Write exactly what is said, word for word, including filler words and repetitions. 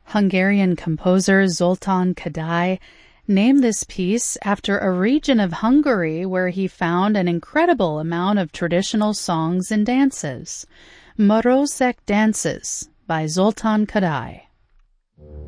Hungarian composer Zoltán Kodály named this piece after a region of Hungary where he found an incredible amount of traditional songs and dances. Marosek Dances by Zoltán Kodály.